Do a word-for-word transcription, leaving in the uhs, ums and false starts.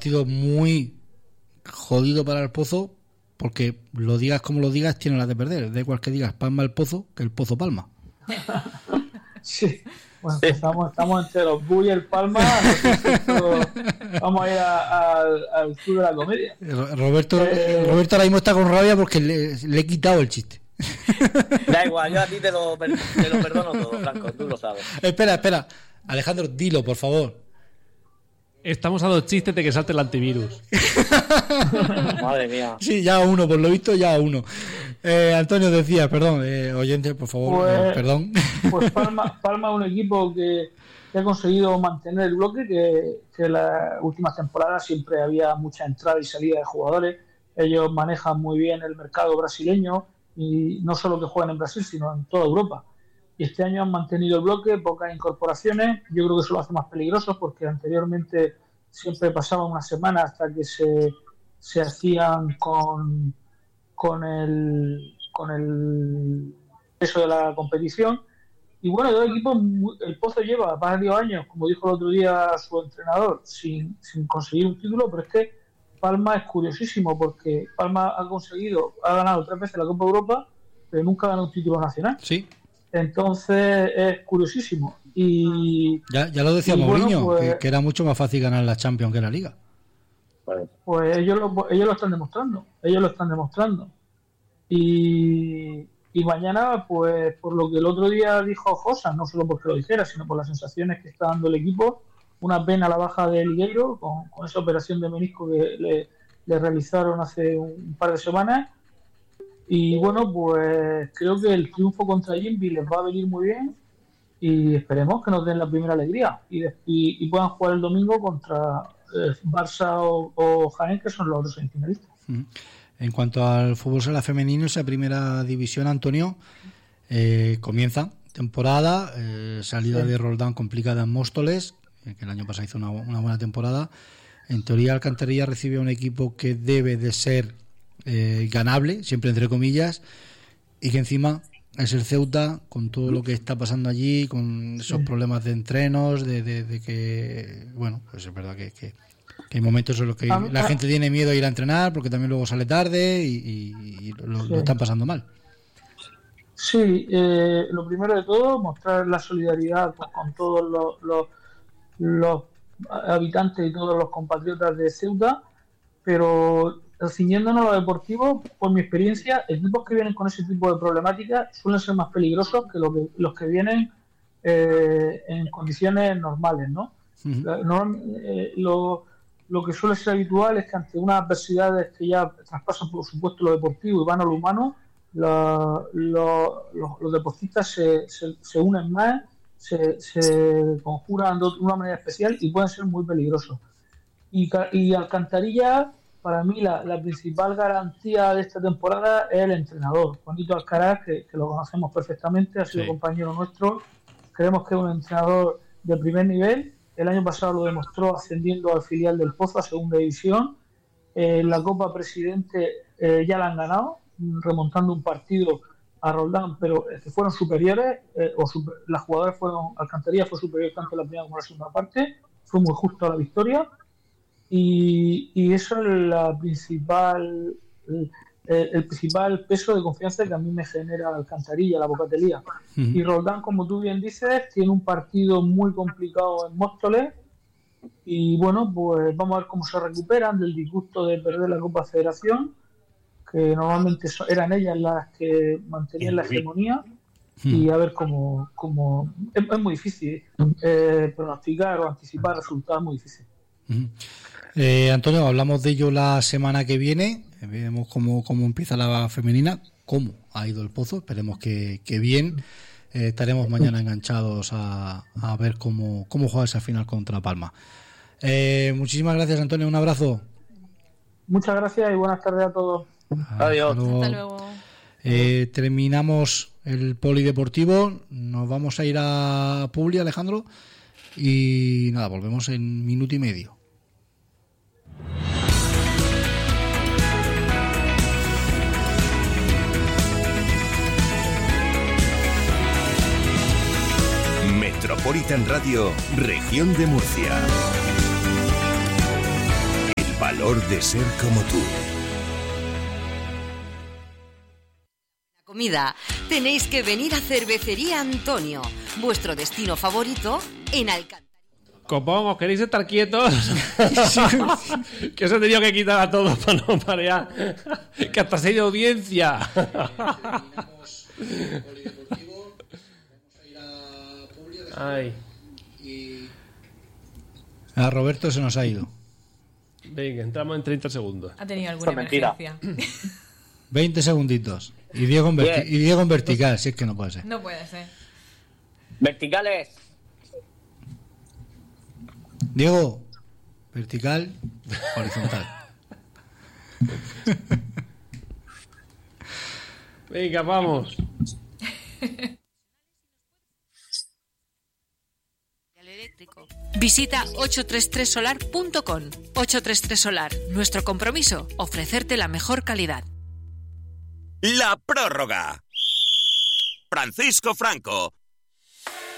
partido muy jodido para el Pozo, porque lo digas como lo digas, tiene las de perder. Da igual que digas Palma el Pozo, que el Pozo Palma. Sí, bueno, sí. Estamos, estamos entre los Bull y el Palma. Nosotros vamos a ir al Club de la Comedia. Roberto, eh, Roberto ahora mismo está con rabia porque le, le he quitado el chiste. Da igual, yo a ti te lo, te lo perdono todo, Franco, tú lo sabes. Espera, espera. Alejandro, dilo, por favor. Estamos a dos chistes de que salte el antivirus. Madre mía. Sí, ya uno, por lo visto, ya uno. Eh, Antonio decía, perdón, eh, oyente, por favor, pues, eh, perdón. Pues Palma, Palma es un equipo que, que ha conseguido mantener el bloque, que, que en las últimas temporadas siempre había mucha entrada y salida de jugadores. Ellos manejan muy bien el mercado brasileño, y no solo que juegan en Brasil, sino en toda Europa. Y este año han mantenido el bloque, pocas incorporaciones. Yo creo que eso lo hace más peligroso, porque anteriormente siempre pasaba una semana hasta que se, se hacían con, con, el, con el peso de la competición. Y bueno, el equipo, el Pozo lleva varios años, como dijo el otro día su entrenador, sin, sin conseguir un título, pero es que Palma es curiosísimo, porque Palma ha conseguido, ha ganado tres veces la Copa Europa, pero nunca ha ganado un título nacional. Sí. Entonces es curiosísimo. Y ya, ya lo decía Mourinho, bueno, pues, que, que era mucho más fácil ganar la Champions que la Liga. Pues ellos lo, ellos lo están demostrando, ellos lo están demostrando. Y, y mañana, pues por lo que el otro día dijo Josa, no solo porque lo dijera, sino por las sensaciones que está dando el equipo, una pena la baja de Ligueiro, con, con esa operación de menisco que le, le realizaron hace un par de semanas. Y bueno, pues creo que el triunfo contra Jimby les va a venir muy bien, y esperemos que nos den la primera alegría y, de, y, y puedan jugar el domingo contra eh, Barça o, o Jaén, que son los otros semifinalistas. En cuanto al fútbol sala femenino, esa primera división, Antonio, eh, comienza temporada, eh, salida sí. de Roldán complicada en Móstoles, eh, que el año pasado hizo una, una buena temporada. En teoría, Alcantarilla recibe a un equipo que debe de ser eh, ganable, siempre entre comillas, y que encima es el Ceuta, con todo lo que está pasando allí, con esos sí. problemas de entrenos, de, de, de que, bueno, pues es verdad que, que, que hay momentos en los que la gente tiene miedo a ir a entrenar, porque también luego sale tarde y, y, y lo, sí. lo están pasando mal. Sí, eh, lo primero de todo, mostrar la solidaridad con, con todos los, los, los habitantes y todos los compatriotas de Ceuta, pero ciñéndonos a lo deportivo, por mi experiencia, equipos que vienen con ese tipo de problemáticas suelen ser más peligrosos que, lo que los que vienen eh, en condiciones normales, ¿no? Uh-huh. No, eh, lo, lo que suele ser habitual es que ante unas adversidades que ya traspasan por supuesto lo deportivo y van a lo humano, la, lo, los, los deportistas se, se, se unen más, se, se conjuran de una manera especial y pueden ser muy peligrosos. Y, y Alcantarilla, para mí la, la principal garantía de esta temporada es el entrenador, Juanito Alcaraz, que, que lo conocemos perfectamente, ha sido sí. compañero nuestro. Creemos que es un entrenador de primer nivel. El año pasado lo demostró ascendiendo al filial del Pozo a segunda división. Eh, la Copa Presidente eh, ya la han ganado, remontando un partido a Roldán, pero eh, que fueron superiores, eh, o super, las jugadoras fueron, Alcantarilla fue superior tanto en la primera como en la segunda parte, fue muy justo la victoria. Y, y eso es la principal, el, el principal peso de confianza que a mí me genera Alcantarilla, la Bocatelía. Uh-huh. Y Roldán, como tú bien dices, tiene un partido muy complicado en Móstoles, y bueno, pues vamos a ver cómo se recuperan del disgusto de perder la Copa Federación, que normalmente eran ellas las que mantenían la hegemonía, uh-huh. y a ver cómo, cómo es, es muy difícil eh, pronosticar o anticipar resultados, muy difícil. Uh-huh. Eh, Antonio, hablamos de ello la semana que viene, veremos cómo, cómo empieza la femenina, cómo ha ido el Pozo, esperemos que, que bien. Eh, estaremos mañana enganchados a, a ver cómo, cómo juega esa final contra Palma. Eh, muchísimas gracias, Antonio, un abrazo. Muchas gracias y buenas tardes a todos. Adiós. Hasta luego. Hasta luego. Eh, terminamos el polideportivo, nos vamos a ir a Publi, Alejandro, y nada, volvemos en minuto y medio. Metropolitan Radio, Región de Murcia. valor de ser como tú. Comida, tenéis que venir a Cervecería Antonio, vuestro destino favorito en Alcántara. Copón, ¿os queréis estar quietos? Que os he tenido que quitar a todos para no parear. Que hasta se ha ido audiencia. Ay. A Roberto se nos ha ido. Venga, entramos en treinta segundos. Ha tenido alguna emergencia. veinte segunditos. Y Diego, en verti- y Diego en vertical, si es que no puede ser. No puede ser. Verticales. Diego, vertical, horizontal. Venga, vamos. Visita ochocientos treinta y tres solar punto com. ochocientos treinta y tres Solar, nuestro compromiso, ofrecerte la mejor calidad. La prórroga. Francisco Franco,